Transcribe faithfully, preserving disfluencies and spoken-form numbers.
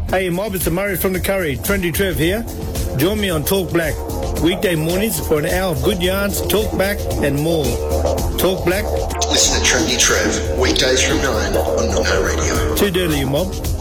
Hey mob, it's the Murray from the Curry. Trendy Trev here. Join me on Talk Black weekday mornings for an hour of good yarns, talk back and more. Talk Black. Listen to Trendy Trev weekdays from nine on No Radio. Too dirty, you mob.